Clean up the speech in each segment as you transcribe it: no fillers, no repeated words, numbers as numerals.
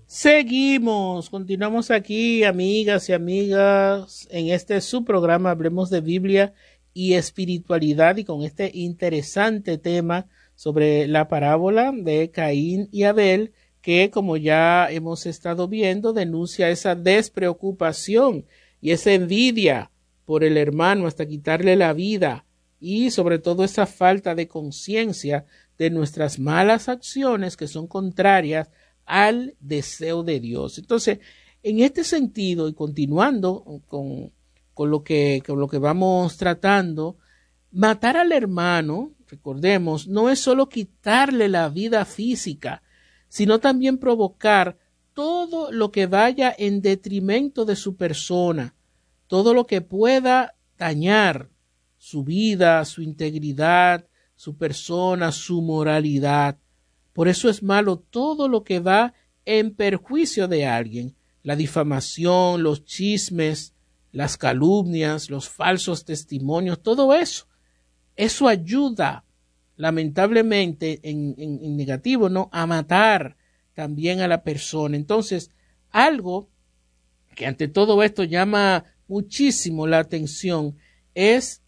Continuamos aquí, amigas y amigas, en este su programa Hablemos de Biblia y Espiritualidad y con este interesante tema sobre la parábola de Caín y Abel, que como ya hemos estado viendo, denuncia esa despreocupación y esa envidia por el hermano hasta quitarle la vida y sobre todo esa falta de conciencia de nuestras malas acciones que son contrarias al deseo de Dios. Entonces, en este sentido, y continuando con lo que vamos tratando, matar al hermano, recordemos, no es solo quitarle la vida física, sino también provocar todo lo que vaya en detrimento de su persona, todo lo que pueda dañar su vida, su integridad, su persona, su moralidad. Por eso es malo todo lo que va en perjuicio de alguien, la difamación, los chismes, las calumnias, los falsos testimonios, todo eso. Eso ayuda, lamentablemente, en negativo, ¿no?, a matar también a la persona. Entonces, algo que ante todo esto llama muchísimo la atención es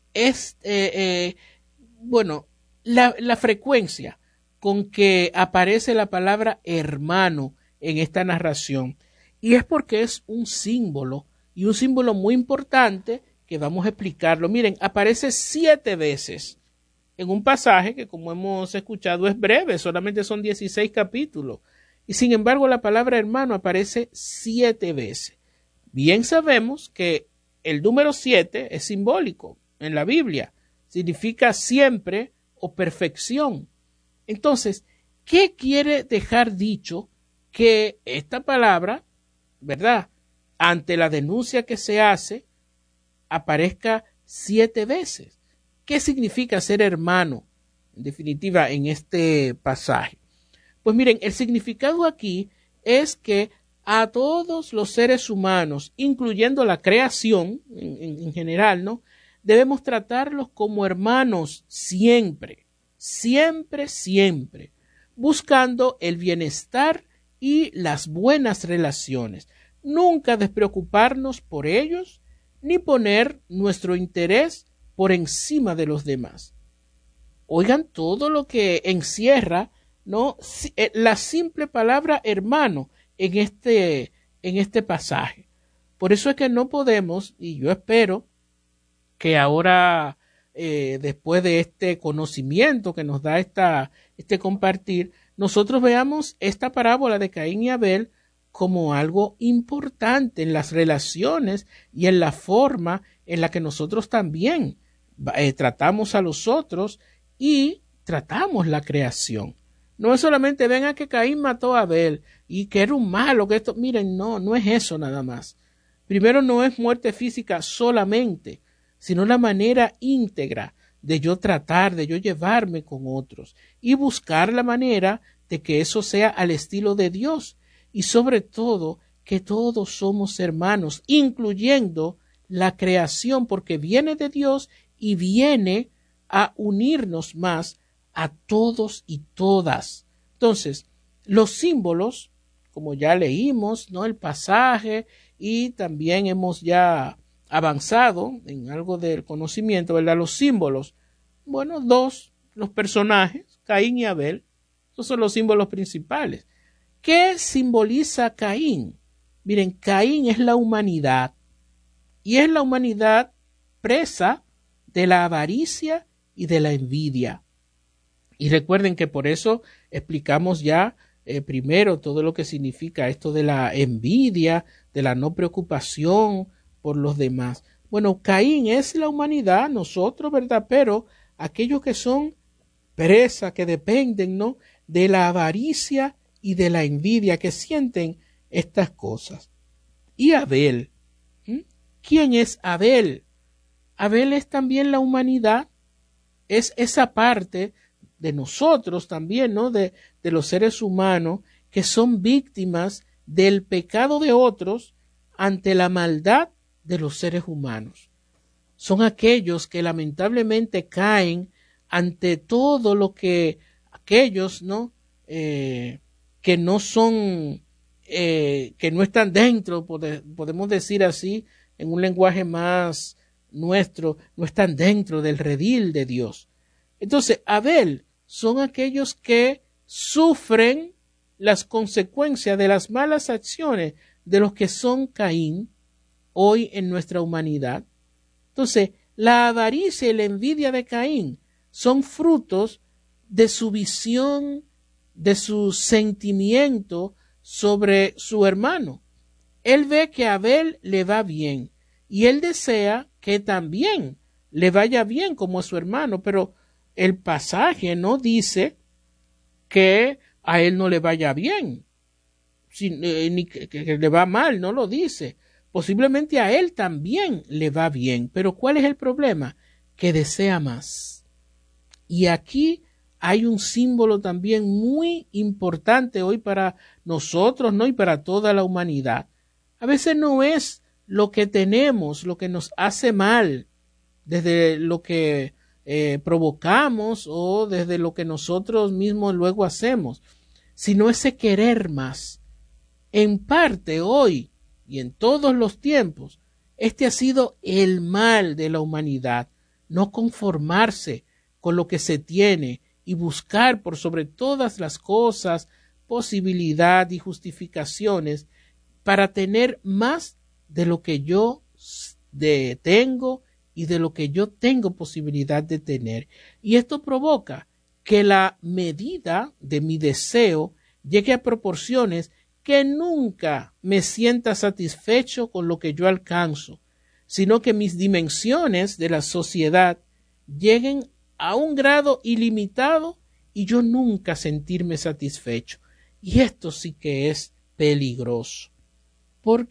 la frecuencia con que aparece la palabra hermano en esta narración. Y es porque es un símbolo, y un símbolo muy importante que vamos a explicarlo. Miren, aparece 7 veces en un pasaje que, como hemos escuchado, es breve, solamente son 16 capítulos. Y sin embargo, la palabra hermano aparece 7 veces. Bien sabemos que el número 7 es simbólico en la Biblia. Significa siempre o perfección. Entonces, ¿qué quiere dejar dicho que esta palabra, verdad, ante la denuncia que se hace, aparezca 7 veces? ¿Qué significa ser hermano, en definitiva, en este pasaje? Pues miren, el significado aquí es que a todos los seres humanos, incluyendo la creación en general, ¿no?, debemos tratarlos como hermanos siempre, siempre, siempre, buscando el bienestar y las buenas relaciones. Nunca despreocuparnos por ellos, ni poner nuestro interés por encima de los demás. Oigan todo lo que encierra, ¿no?, la simple palabra hermano en este pasaje. Por eso es que no podemos, y yo espero que ahora, después de este conocimiento que nos da este compartir, nosotros veamos esta parábola de Caín y Abel como algo importante en las relaciones y en la forma en la que nosotros también tratamos a los otros y tratamos la creación. No es solamente venga que Caín mató a Abel y que era un malo, que esto, miren, no es eso nada más. Primero, no es muerte física solamente, sino la manera íntegra de yo tratar, de yo llevarme con otros y buscar la manera de que eso sea al estilo de Dios y sobre todo que todos somos hermanos, incluyendo la creación, porque viene de Dios y viene a unirnos más a todos y todas. Entonces, los símbolos, como ya leímos, ¿no?, el pasaje, y también hemos ya avanzado en algo del conocimiento, ¿verdad? Los símbolos, bueno, los personajes, Caín y Abel, esos son los símbolos principales. ¿Qué simboliza Caín? Miren, Caín es la humanidad, y es la humanidad presa de la avaricia y de la envidia. Y recuerden que por eso explicamos ya primero todo lo que significa esto de la envidia, de la no preocupación por los demás. Bueno, Caín es la humanidad, nosotros, ¿verdad? Pero aquellos que son presa, que dependen, ¿no?, de la avaricia y de la envidia, que sienten estas cosas. Y Abel, ¿quién es Abel? Abel es también la humanidad, es esa parte de nosotros también, ¿no?, de los seres humanos que son víctimas del pecado de otros ante la maldad de los seres humanos. Son aquellos que lamentablemente caen ante todo lo que aquellos, ¿no?, que no son que no están dentro, podemos decir así, en un lenguaje más nuestro, no están dentro del redil de Dios. Entonces, Abel son aquellos que sufren las consecuencias de las malas acciones de los que son Caín hoy en nuestra humanidad. Entonces, la avaricia y la envidia de Caín son frutos de su visión, de su sentimiento sobre su hermano. Él ve que a Abel le va bien y él desea que también le vaya bien como a su hermano, pero el pasaje no dice que a él no le vaya bien, ni que le va mal, no lo dice. Posiblemente a él también le va bien, pero ¿cuál es el problema? Que desea más. Y aquí hay un símbolo también muy importante hoy para nosotros, ¿no? Y para toda la humanidad. A veces no es lo que tenemos, lo que nos hace mal, desde lo que provocamos o desde lo que nosotros mismos luego hacemos, sino ese querer más. En parte hoy y en todos los tiempos, este ha sido el mal de la humanidad, no conformarse con lo que se tiene y buscar por sobre todas las cosas posibilidad y justificaciones para tener más de lo que yo tengo y de lo que yo tengo posibilidad de tener. Y esto provoca que la medida de mi deseo llegue a proporciones que nunca me sienta satisfecho con lo que yo alcanzo, sino que mis dimensiones de la sociedad lleguen a un grado ilimitado y yo nunca sentirme satisfecho. Y esto sí que es peligroso. ¿Por